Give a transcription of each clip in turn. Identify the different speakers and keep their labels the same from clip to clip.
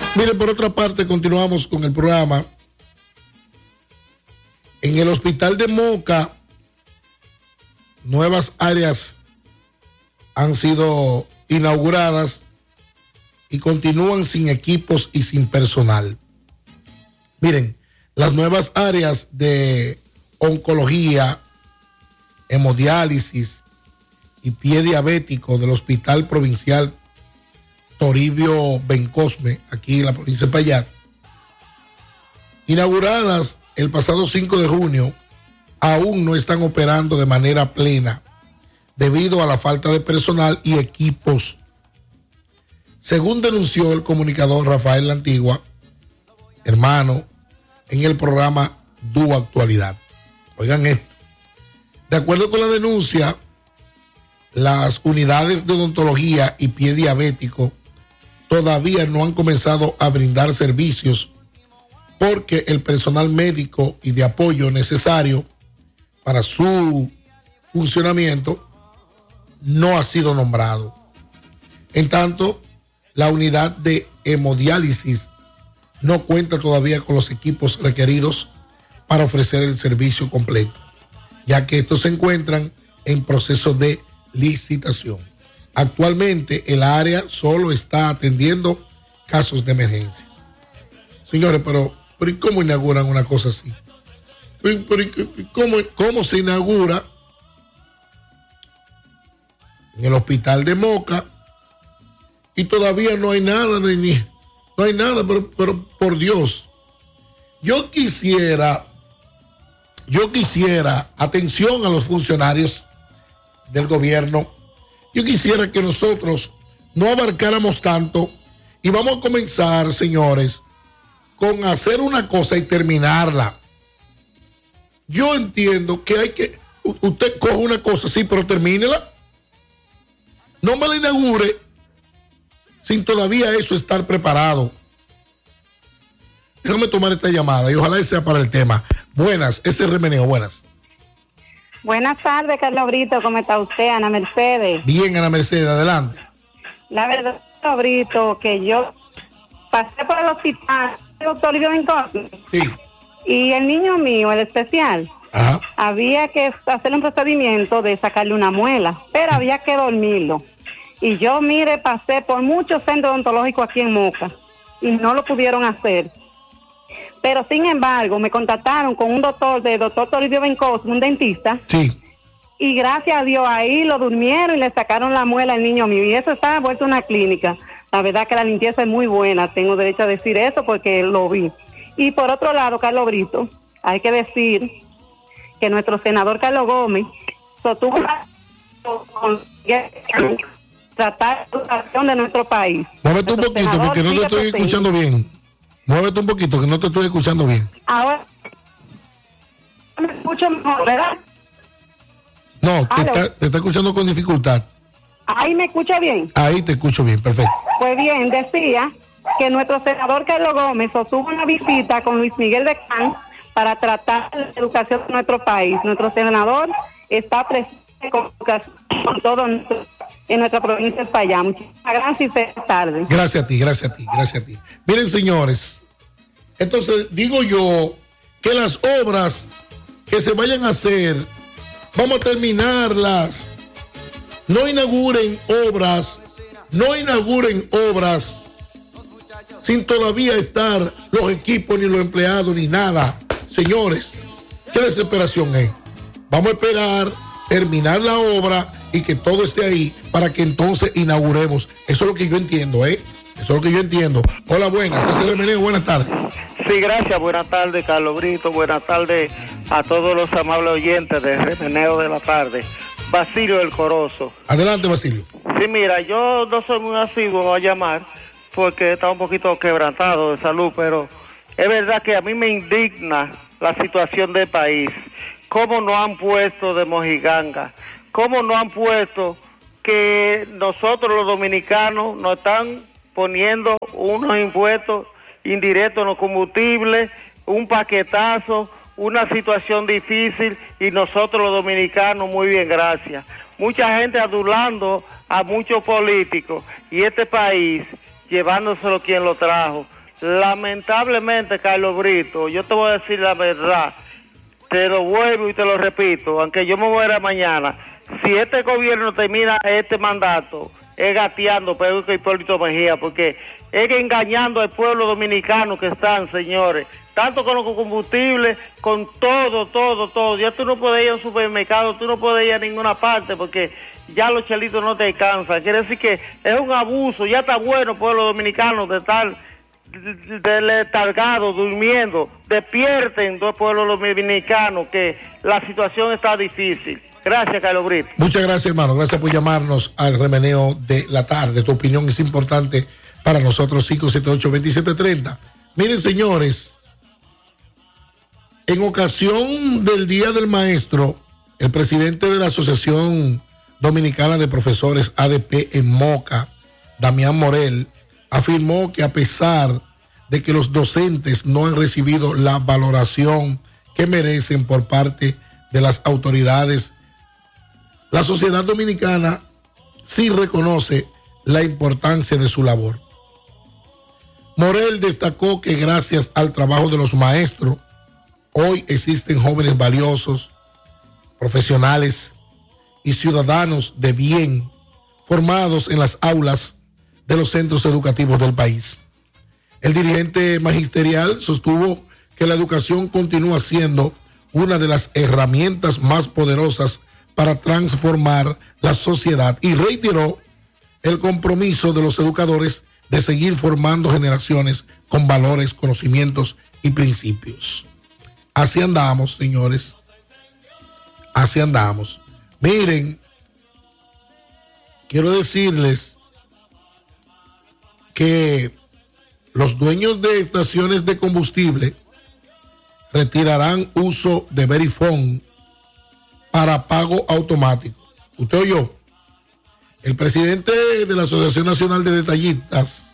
Speaker 1: Mire, por otra parte, continuamos con el programa. En el hospital de Moca, nuevas áreas han sido inauguradas y continúan sin equipos y sin personal. Miren, las nuevas áreas de oncología, hemodiálisis y pie diabético del Hospital Provincial Toribio Bencosme, aquí en la provincia de Payá, inauguradas el pasado 5 de junio, aún no están operando de manera plena debido a la falta de personal y equipos. Según denunció el comunicador Rafael La Antigua, hermano, en el programa Dúo Actualidad. Oigan esto. De acuerdo con la denuncia, las unidades de odontología y pie diabético todavía no han comenzado a brindar servicios porque el personal médico y de apoyo necesario para su funcionamiento no ha sido nombrado. En tanto, la unidad de hemodiálisis no cuenta todavía con los equipos requeridos para ofrecer el servicio completo, ya que estos se encuentran en proceso de licitación. Actualmente el área solo está atendiendo casos de emergencia. Señores, pero ¿cómo inauguran una cosa así? ¿Cómo se inaugura en el hospital de Moca y todavía no hay nada, no hay nada, pero por Dios, yo quisiera, atención a los funcionarios del gobierno, yo quisiera que nosotros no abarcáramos tanto y vamos a comenzar, señores, con hacer una cosa y terminarla. Yo entiendo que usted coge una cosa, sí, pero termínela. No me la inaugure sin todavía eso estar preparado. Déjame tomar esta llamada y ojalá sea para el tema. Buenas, ese Remeneo, buenas.
Speaker 2: Buenas tardes, Carlos Brito, ¿cómo está usted, Ana Mercedes?
Speaker 1: Bien, Ana Mercedes, adelante.
Speaker 2: La verdad, Carlos Brito, que yo pasé por el hospital, el doctor Toribio Bencosme.
Speaker 1: Sí.
Speaker 2: Y el niño mío, el especial,
Speaker 1: ajá,
Speaker 2: había que hacerle un procedimiento de sacarle una muela, pero había que dormirlo. Y yo, mire, pasé por muchos centros odontológicos aquí en Moca y no lo pudieron hacer. Pero sin embargo, me contactaron con un doctor Toribio Bencosme, un dentista.
Speaker 1: Sí.
Speaker 2: Y gracias a Dios ahí lo durmieron y le sacaron la muela al niño mío. Y eso está vuelto una clínica. La verdad que la limpieza es muy buena. Tengo derecho a decir eso porque lo vi. Y por otro lado, Carlos Brito, hay que decir que nuestro senador Carlos Gómez sostuvo con tratar la educación de nuestro país.
Speaker 1: Muévete un poquito porque no te estoy escuchando bien. Muévete un poquito que no te estoy escuchando bien.
Speaker 2: Ahora me escucho mejor, ¿verdad?
Speaker 1: No, te está escuchando con dificultad.
Speaker 2: Ahí me escucha bien.
Speaker 1: Ahí te escucho bien, perfecto.
Speaker 2: Pues bien, decía que nuestro senador Carlos Gómez sostuvo una visita con Luis Miguel de Can para tratar la educación de nuestro país. Nuestro senador está presente con todo en nuestra provincia de Payá. Muchísimas gracias y feliz tarde.
Speaker 1: Gracias a ti, gracias a ti, gracias a ti. Miren, señores, entonces digo yo que las obras que se vayan a hacer, vamos a terminarlas. No inauguren obras sin todavía estar los equipos, ni los empleados, ni nada. Señores, qué desesperación es. Vamos a esperar terminar la obra y que todo esté ahí para que entonces inauguremos. Eso es lo que yo entiendo, Eso es lo que yo entiendo. Hola, buenas. César Meneo, buenas tardes.
Speaker 3: Sí, gracias. Buenas tardes, Carlos Brito. Buenas tardes a todos los amables oyentes de Remeneo de la tarde. Basilio del Corozo.
Speaker 1: Adelante, Basilio.
Speaker 3: Sí, mira, yo no soy muy asiduo a llamar porque está un poquito quebrantado de salud, pero es verdad que a mí me indigna la situación del país. ¿Cómo no han puesto de mojiganga? ¿Cómo no han puesto que nosotros los dominicanos nos están poniendo unos impuestos indirectos en los combustibles, un paquetazo, una situación difícil y nosotros los dominicanos muy bien, gracias? Mucha gente adulando a muchos políticos y este país llevándoselo quien lo trajo. lamentablemente, Carlos Brito, yo te voy a decir la verdad, te lo vuelvo y te lo repito, aunque yo me muera mañana, si este gobierno termina este mandato, es gateando peor que Hipólito Mejía, porque es engañando al pueblo dominicano que están, señores, tanto con los combustibles, con todo. Ya tú no puedes ir a un supermercado, tú no puedes ir a ninguna parte, porque ya los chelitos no te alcanzan. Quiere decir que es un abuso, ya está bueno el pueblo dominicano de estar letargado, durmiendo. Despierten los pueblos dominicanos, que la situación está difícil. Gracias, Carlos Brito.
Speaker 1: Muchas gracias, hermano. Gracias por llamarnos al remeneo de la tarde. Tu opinión es importante para nosotros. 578-2730. Miren, señores, en ocasión del Día del Maestro, el presidente de la Asociación Dominicana de Profesores ADP en Moca, Damián Morel, afirmó que a pesar de que los docentes no han recibido la valoración que merecen por parte de las autoridades, la sociedad dominicana sí reconoce la importancia de su labor. Morel destacó que gracias al trabajo de los maestros, hoy existen jóvenes valiosos, profesionales y ciudadanos de bien, formados en las aulas de los centros educativos del país. El dirigente magisterial sostuvo que la educación continúa siendo una de las herramientas más poderosas para transformar la sociedad y reiteró el compromiso de los educadores de seguir formando generaciones con valores, conocimientos y principios. Así andamos, señores. Así andamos. Miren, quiero decirles que los dueños de estaciones de combustible retirarán uso de Verifone para pago automático. ¿Usted oyó? El presidente de la Asociación Nacional de Detallistas,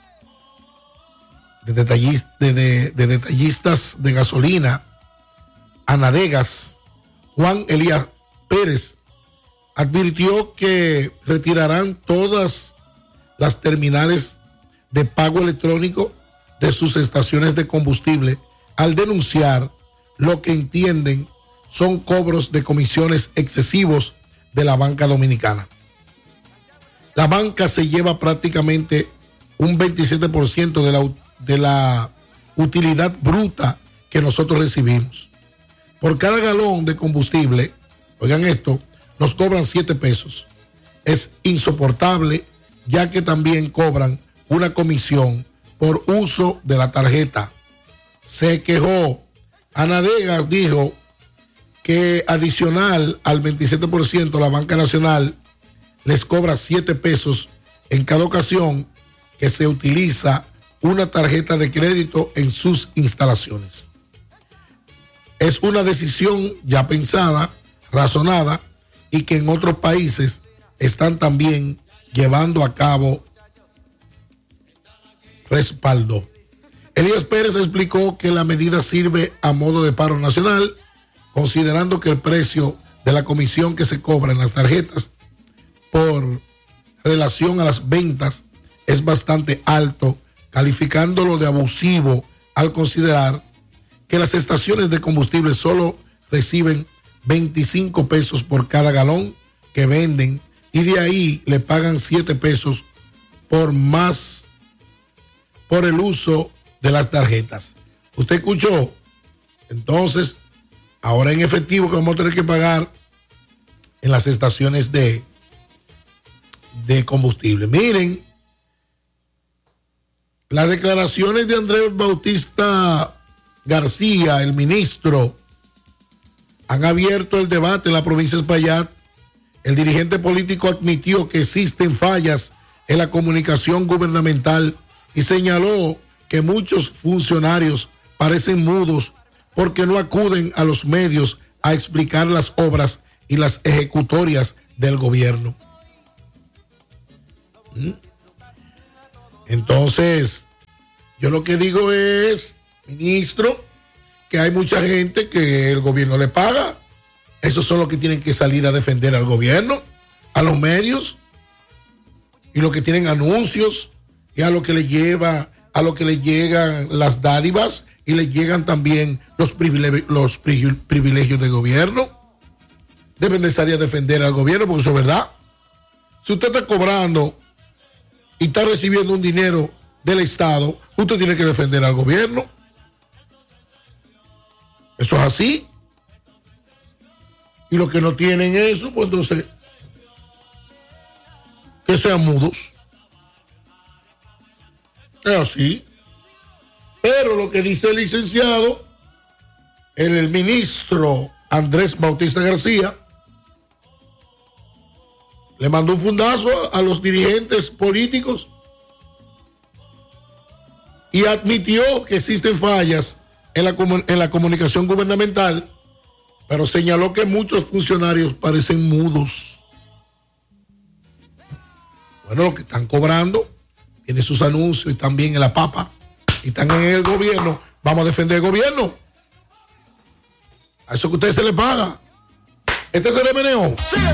Speaker 1: detallistas de gasolina, Anadegas, Juan Elías Pérez, advirtió que retirarán todas las terminales de pago electrónico de sus estaciones de combustible al denunciar lo que entienden son cobros de comisiones excesivos de la banca dominicana. La banca se lleva prácticamente un 27% de la utilidad bruta que nosotros recibimos. Por cada galón de combustible, oigan esto, nos cobran 7 pesos. Es insoportable, ya que también cobran una comisión por uso de la tarjeta. Se quejó. Anadegas dijo que adicional al 27%, la Banca Nacional les cobra 7 pesos en cada ocasión que se utiliza una tarjeta de crédito en sus instalaciones. Es una decisión ya pensada, razonada, y que en otros países están también llevando a cabo respaldo. Elías Pérez explicó que la medida sirve a modo de paro nacional, considerando que el precio de la comisión que se cobra en las tarjetas por relación a las ventas es bastante alto, calificándolo de abusivo al considerar que las estaciones de combustible solo reciben 25 pesos por cada galón que venden y de ahí le pagan 7 pesos por el uso de las tarjetas. ¿Usted escuchó? Entonces, ahora en efectivo que vamos a tener que pagar en las estaciones de combustible. Miren, las declaraciones de Andrés Bautista García, el ministro, han abierto el debate en la provincia de Espaillat. El dirigente político admitió que existen fallas en la comunicación gubernamental y señaló que muchos funcionarios parecen mudos porque no acuden a los medios a explicar las obras y las ejecutorias del gobierno. Entonces, yo lo que digo es, ministro, que hay mucha gente que el gobierno le paga. Esos son los que tienen que salir a defender al gobierno, a los medios, y los que tienen anuncios, y a lo que le lleva a lo que le llegan las dádivas y le llegan también los privilegios del gobierno. Deben de salir a defender al gobierno, porque eso es verdad. Si usted está cobrando y está recibiendo un dinero del Estado, usted tiene que defender al gobierno. Eso es así. Y los que no tienen eso, pues entonces, que sean mudos. Es así. Pero lo que dice el licenciado, el ministro Andrés Bautista García, le mandó un fundazo a los dirigentes políticos y admitió que existen fallas en la comunicación gubernamental, pero señaló que muchos funcionarios parecen mudos. Bueno, los que están cobrando, tienen sus anuncios y también en la papa, y están en el gobierno, vamos a defender el gobierno. A eso que a ustedes se les paga. Este es el MNO.